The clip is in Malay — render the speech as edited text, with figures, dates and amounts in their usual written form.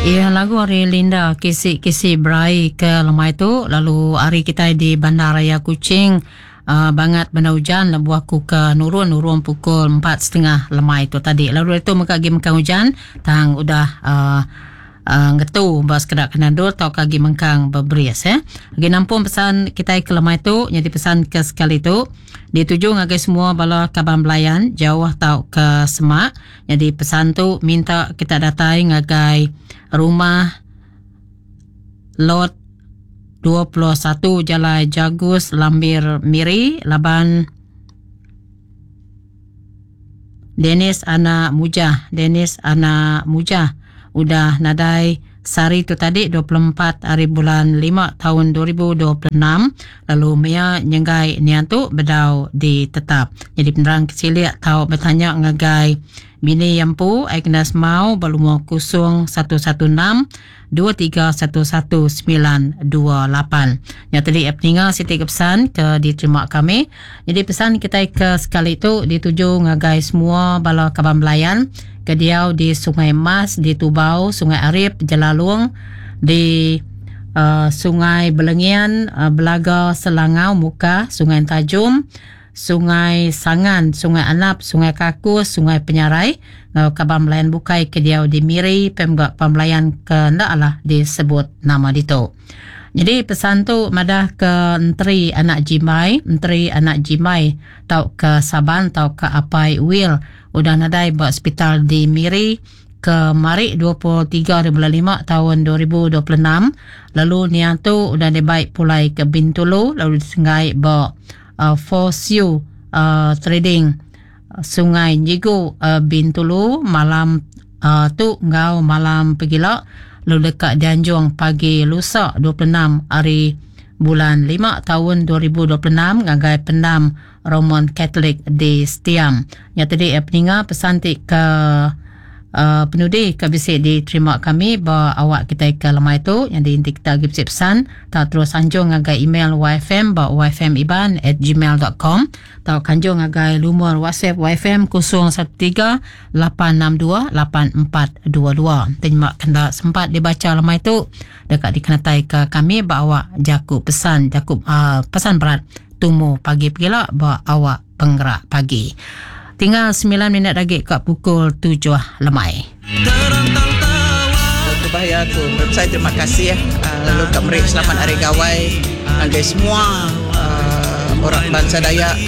Ya, lagu hari Linda kisi berai ke lemah itu. Lalu hari kita di Bandaraya Kuching bangat benda hujan. Lalu aku ke Nurun pukul 4.30 lemah itu tadi. Lalu itu mengkagi mengkang hujan tang udah ngetu bas kedak kenadul tau kagi mengkang beberis ya. Lagi nampung pesan kita ke lemah itu, jadi pesan ke sekali itu dituju ngagai semua bala kaban belayan jauh tau ke Semak. Jadi pesan tu minta kita datai ngagai rumah lot 21 Jalai Jagus Lambir Miri Laban Dennis Ana Mujah udah nadai sari tu tadi 24 hari bulan 5 tahun 2026. Lalu Mia nyenggai nian tu bedau di tetap. Jadi penerang keciliak tahu bertanya ngagai bini yampu Agnes Mau Balumo Kusung 116 2311928. Yang tadi peninga siti pesan ke diterima kami. Jadi pesan kita ke sekali itu dituju ngagai semua bala kaban belayan ke Diau di Sungai Mas, di Tubau, Sungai Arif, Jelalung, di Sungai Belengian, Belaga Selangau Muka, Sungai Tajum, Sungai Sangan, Sungai Anap, Sungai Kakus, Sungai Penyarai, kaban belayan bukai ke Diau di Miri, pemgak pembelayan ke ndak lah disebut nama dito. Jadi pesan tu madah ke Menteri Anak Jimai tau ke Saban tau ke Apai Will udah nadai buat hospital di Miri ke Mari 23 bulan 5 tahun 2026. Lalu niang tu udah dibaik pulai ke Bintulu, lalu disenggai buat Fosyu Trading Sungai Njigo Bintulu malam tu ngau malam pegila. Lalu dekat Janjung pagi lusa 26 hari bulan 5 tahun 2026 ngagai pendam Roman Catholic di Setiam. Yang tadi peninga pesan ke penudi ke bisik diterima kami bahawa awak kita ke lemah itu yang diinti kita bisik pesan tak terus anjung ngagai email YFM bahawa yfmiban@gmail.com atau kanjung ngagai lumur WhatsApp YFM 013-862-8422. Terima kena sempat dibaca lemah itu dekat dikenatai ke kami bahawa pesan berat tumu pagi pula bahawa awak penggerak pagi. Tinggal 9 minit lagi kat pukul 7 lemai. Bahaya aku. Saya terima kasih ya. Lalu Kak Merik selamat hari gawai. Semua orang bangsa Dayak